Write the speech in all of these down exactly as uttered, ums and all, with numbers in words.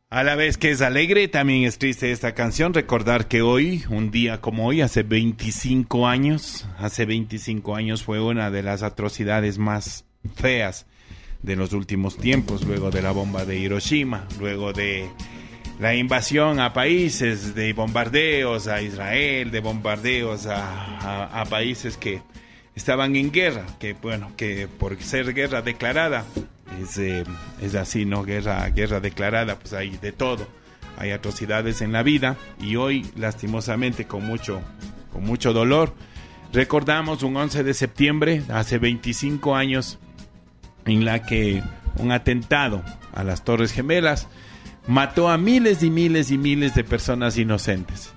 A la vez que es alegre, también es triste esta canción. Recordar que hoy, un día como hoy, hace veinticinco años, hace veinticinco años fue una de las atrocidades más feas de los últimos tiempos, luego de la bomba de Hiroshima, luego de la invasión a países, de bombardeos a Israel, de bombardeos a, a, a países que estaban en guerra, que bueno, que por ser guerra declarada, es, eh, es así, ¿no? Guerra, guerra declarada, pues hay de todo, hay atrocidades en la vida, y hoy, lastimosamente, con mucho, con mucho dolor, recordamos un once de septiembre, hace veinticinco años, en la que un atentado a las Torres Gemelas mató a miles y miles y miles de personas inocentes.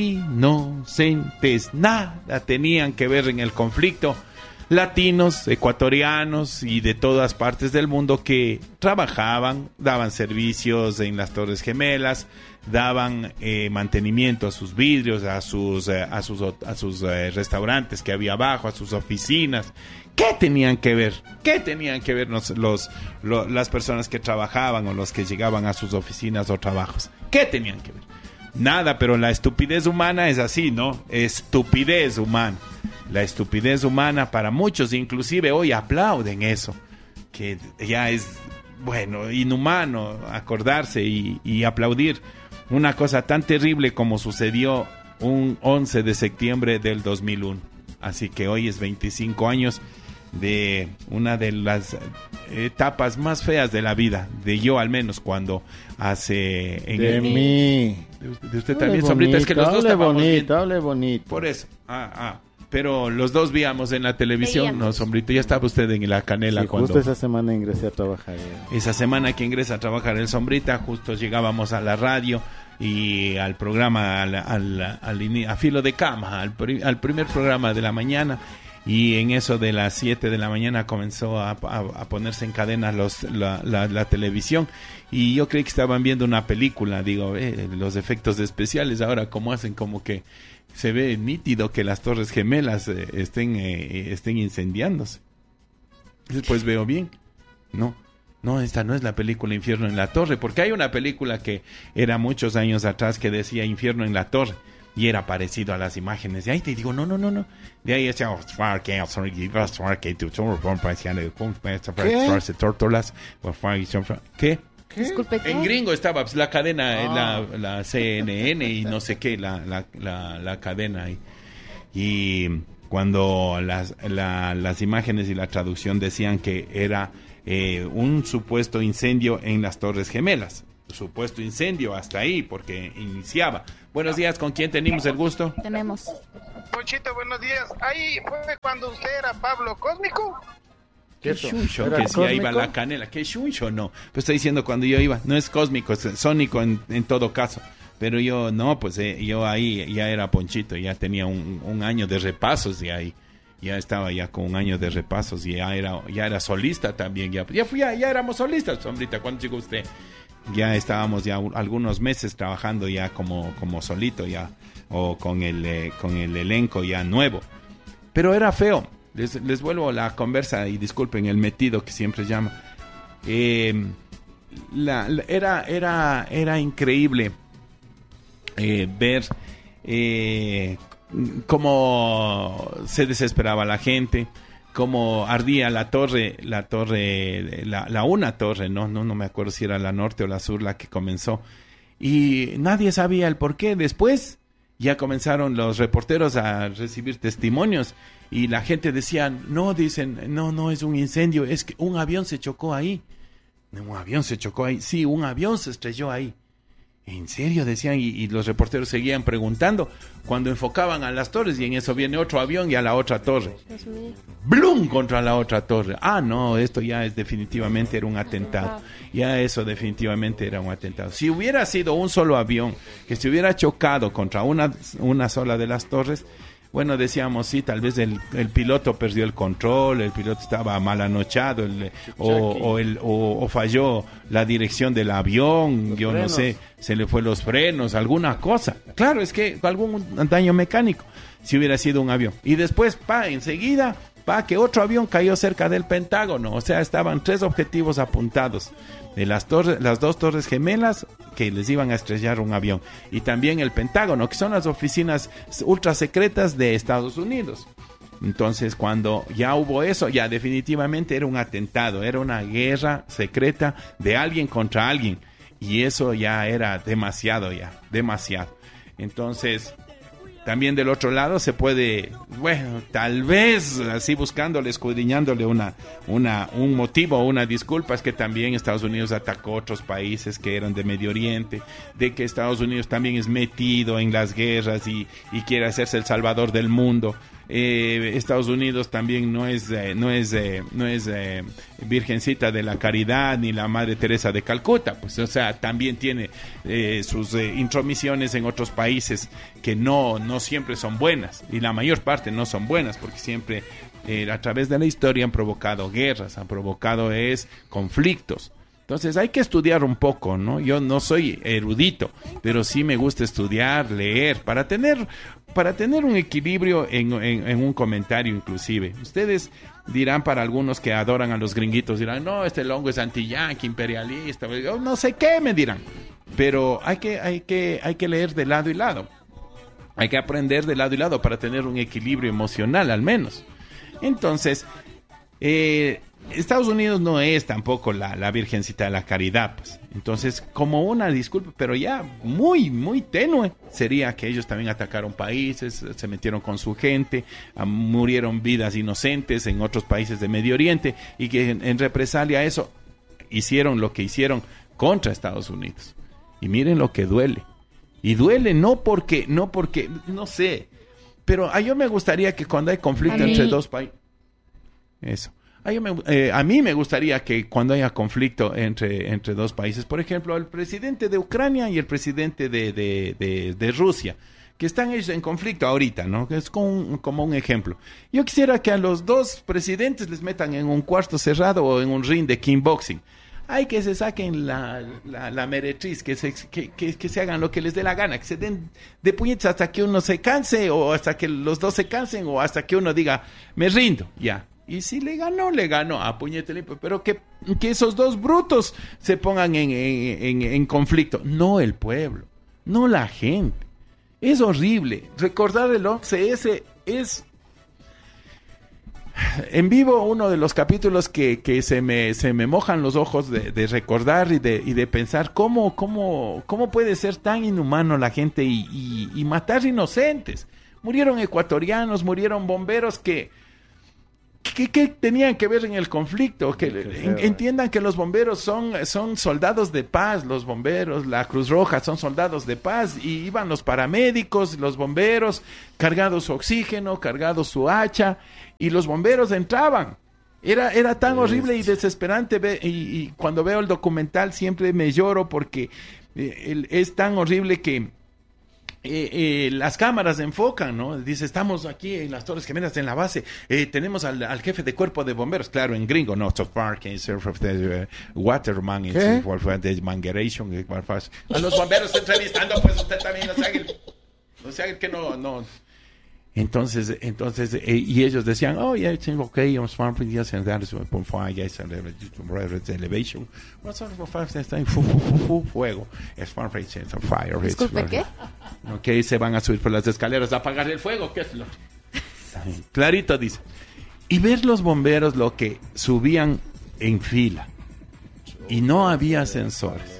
Inocentes, nada tenían que ver en el conflicto. Latinos, ecuatorianos y de todas partes del mundo que trabajaban, daban servicios en las Torres Gemelas, daban eh, mantenimiento a sus vidrios, a sus, eh, a sus, a sus eh, restaurantes que había abajo, a sus oficinas. ¿Qué tenían que ver? ¿Qué tenían que ver los, los, los, las personas que trabajaban o los que llegaban a sus oficinas o trabajos? ¿Qué tenían que ver? Nada, pero la estupidez humana es así, ¿no? Estupidez humana. La estupidez humana para muchos, inclusive hoy aplauden eso, que ya es, bueno, inhumano acordarse y, y aplaudir una cosa tan terrible como sucedió un once de septiembre del dos mil uno. Así que hoy es veinticinco años de una de las etapas más feas de la vida, de yo al menos, cuando hace... En de el, mí. De, de usted también, sombrita, es que los dos estábamos bonito, viendo. hable bonito. Por eso, ah, ah. Pero los dos víamos en la televisión, Veíamos. no, sombrito, ya estaba usted en la canela Sí, cuando... justo esa semana ingresé a trabajar. eh. Esa semana que ingresa a trabajar el sombrita, justo llegábamos a la radio y al programa, al, al, al ini- a filo de cama, al, pri- al primer programa de la mañana, y en eso de las siete de la mañana comenzó a, a, a ponerse en cadena los, la, la, la televisión, y yo creí que estaban viendo una película, digo, eh, los efectos especiales ahora como hacen como que se ve nítido que las Torres Gemelas eh, estén, eh, estén incendiándose. Después veo bien, no, no, esta no es la película Infierno en la Torre, porque hay una película que era muchos años atrás que decía Infierno en la Torre, y era parecido a las imágenes, de ahí te digo, no, no, no, no, de ahí decía, ¿qué? Disculpe, ¿qué? En gringo estaba pues, la cadena, eh, la, la C N N y no sé qué, la, la, la, la cadena. Y, y cuando las, la, las imágenes y la traducción decían que era eh, un supuesto incendio en las Torres Gemelas. Supuesto incendio hasta ahí, porque iniciaba. Buenos días, ¿con quién tenemos el gusto? Tenemos. Ponchito, buenos días. Ahí fue cuando usted era Pablo Cósmico. Qué ¿Cierto? chuncho, ¿Era que si ahí cósmico? va la canela. Qué chuncho, no. Pues estoy diciendo cuando yo iba. No es cósmico, es sónico en, en todo caso. Pero yo, no, pues eh, yo ahí ya era Ponchito. Ya tenía un, un año de repasos y ahí. Ya estaba ya con un año de repasos y ya era, ya era solista también. Ya, ya, fui, ya, ya éramos solistas, sombrita. ¿Cuándo llegó usted? Ya estábamos ya un- algunos meses trabajando ya como, como solito ya. O con el, eh, con el elenco ya nuevo. Pero era feo. Les, les vuelvo la conversa y disculpen el metido que siempre llama. Eh, la, la- era, era, era increíble eh, ver eh, cómo se desesperaba la gente, cómo ardía la torre, la torre, la, la una torre, ¿no? No, no me acuerdo si era la norte o la sur la que comenzó. Y nadie sabía el por qué. Después ya comenzaron los reporteros a recibir testimonios y la gente decía, no, dicen, no, no es un incendio, es que un avión se chocó ahí. Un avión se chocó ahí. Sí, un avión se estrelló ahí. ¿En serio? Decían, y, y los reporteros seguían preguntando cuando enfocaban a las torres y en eso viene otro avión y a la otra torre. Dios mío. ¡Blum! Contra la otra torre. Ah, no, esto ya es definitivamente era un atentado. Ya eso definitivamente era un atentado. Si hubiera sido un solo avión que se hubiera chocado contra una, una sola de las torres, bueno, decíamos, sí, tal vez el, el piloto perdió el control, el piloto estaba mal anochado, el, o, o, el, o, o falló la dirección del avión, Los yo frenos. no sé, se le fue los frenos, alguna cosa. Claro, es que algún daño mecánico, si hubiera sido un avión. Y después, pa, enseguida, va, que otro avión cayó cerca del Pentágono. O sea, estaban tres objetivos apuntados. De las, torres, las dos torres gemelas que les iban a estrellar un avión. Y también el Pentágono, que son las oficinas ultra secretas de Estados Unidos. Entonces, cuando ya hubo eso, ya definitivamente era un atentado, era una guerra secreta de alguien contra alguien. Y eso ya era demasiado, ya, demasiado. Entonces, también del otro lado se puede, bueno, tal vez así buscándole, escudriñándole una, una, un motivo, una disculpa, es que también Estados Unidos atacó otros países que eran de Medio Oriente, de que Estados Unidos también es metido en las guerras y, y quiere hacerse el salvador del mundo. Eh, Estados Unidos también no es eh, no es eh, no es eh, Virgencita de la Caridad ni la Madre Teresa de Calcuta, pues, o sea, también tiene eh, sus eh, intromisiones en otros países que no no siempre son buenas, y la mayor parte no son buenas, porque siempre eh, a través de la historia han provocado guerras, han provocado es conflictos. Entonces hay que estudiar un poco, ¿no? Yo no soy erudito, pero sí me gusta estudiar, leer, para tener, para tener un equilibrio en, en, en un comentario inclusive. Ustedes dirán, para algunos que adoran a los gringuitos, dirán, no, este longo es anti-yanqui, imperialista, no sé qué me dirán. Pero hay que, hay que, hay que leer de lado y lado. Hay que aprender de lado y lado para tener un equilibrio emocional al menos. Entonces, eh... Estados Unidos no es tampoco la, la Virgencita de la Caridad, pues. Entonces, como una disculpa, pero ya muy, muy tenue, sería que ellos también atacaron países, se metieron con su gente, murieron vidas inocentes en otros países de Medio Oriente, y que en, en represalia a eso hicieron lo que hicieron contra Estados Unidos. Y miren lo que duele. Y duele no porque, no porque, no sé, pero a yo me gustaría que cuando hay conflicto a entre mí. dos países, eso. A, yo me, eh, a mí me gustaría que cuando haya conflicto entre, entre dos países, por ejemplo, el presidente de Ucrania y el presidente de, de, de, de Rusia, que están ellos en conflicto ahorita, ¿no? Es como, como un ejemplo. Yo quisiera que a los dos presidentes les metan en un cuarto cerrado o en un ring de kickboxing. Hay que se saquen la, la, la meretriz, que se, que, que, que se hagan lo que les dé la gana, que se den de puñetes hasta que uno se canse, o hasta que los dos se cansen, o hasta que uno diga, me rindo, ya. Y si le ganó, le ganó, a puñete limpio. Pero que, que esos dos brutos se pongan en, en, en, en conflicto. No el pueblo, no la gente. Es horrible. Recordar el once ese es... En vivo, uno de los capítulos que, que se me se me mojan los ojos de, de recordar y de, y de pensar cómo, cómo, cómo puede ser tan inhumano la gente y, y, y matar inocentes. Murieron ecuatorianos, murieron bomberos que... ¿Qué, ¿Qué tenían que ver en el conflicto? Que en, entiendan que los bomberos son, son soldados de paz, los bomberos, la Cruz Roja son soldados de paz, y iban los paramédicos, los bomberos, cargados su oxígeno, cargados su hacha, y los bomberos entraban. Era, era tan horrible y desesperante, ve, y, y cuando veo el documental siempre me lloro porque eh, el, es tan horrible que Eh, eh, las cámaras enfocan, ¿no? Dice, estamos aquí en las Torres Gemelas, en la base, eh, tenemos al, al jefe de cuerpo de bomberos, claro, en gringo, no, so far, can serve the waterman, the mangueration, a los bomberos entrevistando, pues usted también, no sea el, no sea que no, no. Entonces, entonces, eh, y ellos decían, oh, yeah, it's okay, I'm smart, yes, and that is point five, yes, and elevation. What sort of five está en fuego? Es smart, it's fire. Disculpe, ¿qué? Ok, se van a subir por las escaleras a apagar el fuego, ¿qué es lo? Clarito dice. Y ver los bomberos lo que subían en fila, y no había ascensores,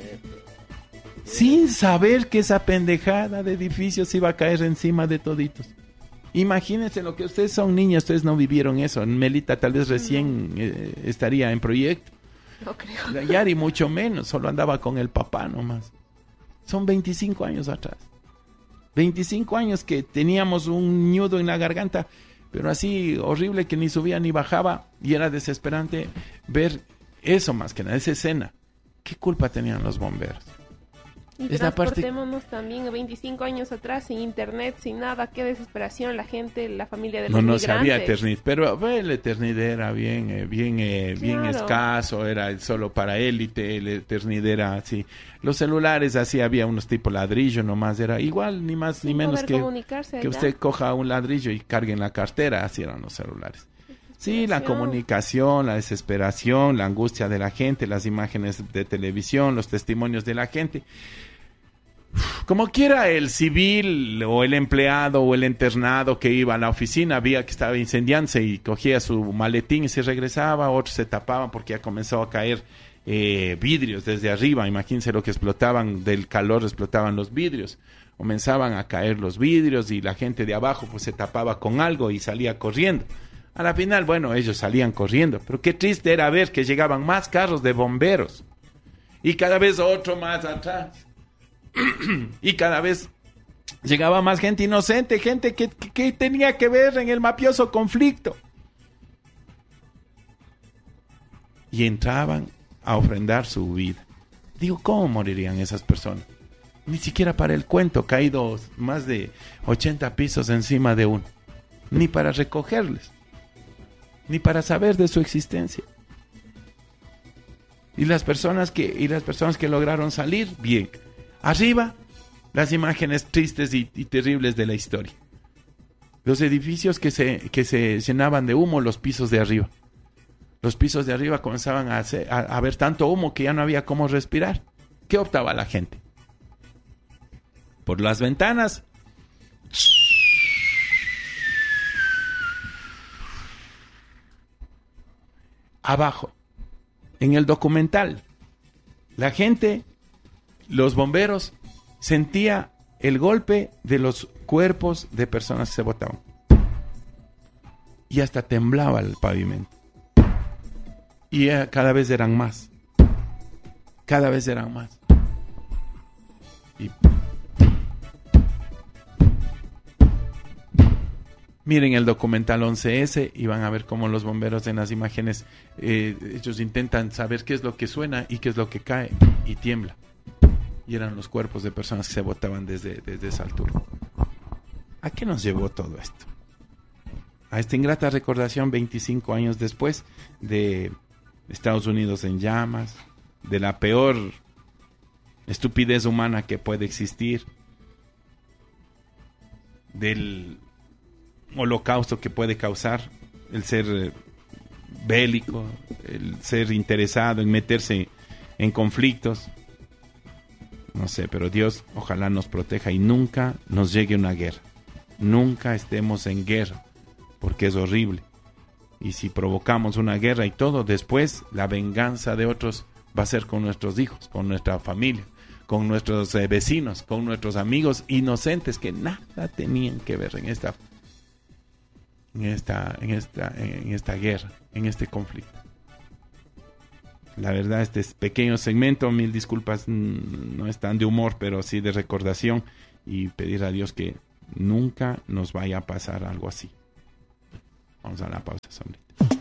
sin saber que esa pendejada de edificios iba a caer encima de toditos. Imagínense lo que ustedes son niños, ustedes no vivieron eso. Melita tal vez recién no. eh, estaría en proyecto. No creo. Yari mucho menos, solo andaba con el papá nomás. Son veinticinco años atrás. veinticinco años que teníamos un nudo en la garganta, pero así horrible que ni subía ni bajaba, y era desesperante ver eso más que nada, esa escena. ¿Qué culpa tenían los bomberos? Y es transportémonos parte... también a veinticinco años atrás, sin internet, sin nada, qué desesperación, la gente, la familia de los no, no migrantes. No, no sabía Eternit, pero bueno, el Eternit era bien, eh, bien, eh, claro. bien escaso, era solo para élite, el Eternit era así. Los celulares así, había unos tipo ladrillo nomás, era igual, ni más sin ni menos que, que allá. usted coja un ladrillo y cargue en la cartera, así eran los celulares. Sí, la comunicación, la desesperación, la angustia de la gente, las imágenes de televisión, los testimonios de la gente. Como quiera, el civil o el empleado o el internado que iba a la oficina veía que estaba incendiándose y cogía su maletín y se regresaba, otros se tapaban porque ya comenzó a caer eh, vidrios desde arriba. Imagínense lo que explotaban, del calor explotaban los vidrios. Comenzaban a caer los vidrios y la gente de abajo pues se tapaba con algo y salía corriendo. A la final, bueno, ellos salían corriendo, pero qué triste era ver que llegaban más carros de bomberos y cada vez otro más atrás. Y cada vez llegaba más gente inocente, gente que, que, que tenía que ver en el mafioso conflicto. Y entraban a ofrendar su vida. Digo, ¿cómo morirían esas personas? Ni siquiera para el cuento, caídos más de ochenta pisos encima de uno. Ni para recogerles. Ni para saber de su existencia. Y las personas que, y las personas que lograron salir, bien. Arriba, las imágenes tristes y, y terribles de la historia. Los edificios que se, que se llenaban de humo, los pisos de arriba. Los pisos de arriba comenzaban a, hacer, a, a ver tanto humo que ya no había cómo respirar. ¿Qué optaba la gente? Por las ventanas. Abajo, en el documental, la gente... Los bomberos sentía el golpe de los cuerpos de personas que se botaban. Y hasta temblaba el pavimento. Y cada vez eran más. Cada vez eran más. Y... miren el documental once ese y van a ver cómo los bomberos en las imágenes, eh, ellos intentan saber qué es lo que suena y qué es lo que cae y tiembla. Y eran los cuerpos de personas que se botaban desde, desde esa altura. ¿A qué nos llevó todo esto? A esta ingrata recordación veinticinco años después de Estados Unidos en llamas, de la peor estupidez humana que puede existir, del holocausto que puede causar el ser bélico, el ser interesado en meterse en conflictos. No sé, pero Dios ojalá nos proteja y nunca nos llegue una guerra. Nunca estemos en guerra, porque es horrible. Y si provocamos una guerra y todo, después la venganza de otros va a ser con nuestros hijos, con nuestra familia, con nuestros eh, vecinos, con nuestros amigos inocentes que nada tenían que ver en esta, en esta, en esta, en esta guerra, en este conflicto. La verdad, este pequeño segmento, mil disculpas, no es tan de humor, pero sí de recordación y pedir a Dios que nunca nos vaya a pasar algo así. Vamos a la pausa, sombrita.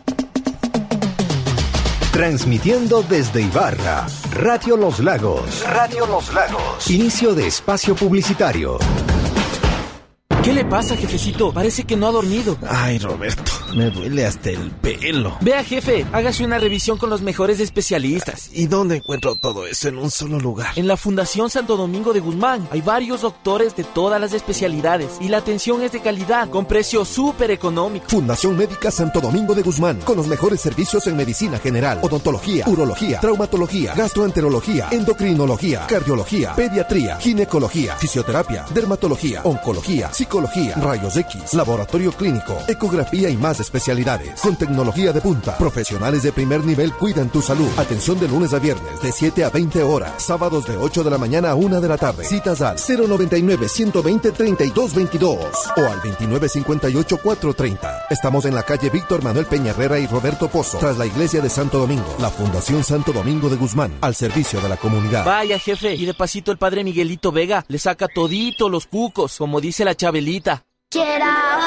Transmitiendo desde Ibarra, Radio Los Lagos. Radio Los Lagos. Inicio de espacio publicitario. ¿Qué le pasa, jefecito? Parece que no ha dormido. Ay, Roberto, me duele hasta el pelo. Vea, jefe, hágase una revisión con los mejores especialistas. ¿Y dónde encuentro todo eso en un solo lugar? En la Fundación Santo Domingo de Guzmán. Hay varios doctores de todas las especialidades y la atención es de calidad, con precio súper económico. Fundación Médica Santo Domingo de Guzmán, con los mejores servicios en medicina general, odontología, urología, traumatología, gastroenterología, endocrinología, cardiología, pediatría, ginecología, fisioterapia, dermatología, oncología, psicología, rayos X, laboratorio clínico, ecografía y más especialidades. Con tecnología de punta, profesionales de primer nivel cuidan tu salud. Atención de lunes a viernes de siete a veinte horas, sábados de ocho de la mañana a una de la tarde. Citas al cero noventa y nueve, ciento veinte, treinta y dos veintidós o al veintinueve cincuenta y ocho, cuatrocientos treinta. Estamos en la calle Víctor Manuel Peña Herrera y Roberto Pozo, tras la iglesia de Santo Domingo. La Fundación Santo Domingo de Guzmán, al servicio de la comunidad. Vaya, jefe, y de pasito el padre Miguelito Vega le saca todito los cucos, como dice la Chabelita. Quiero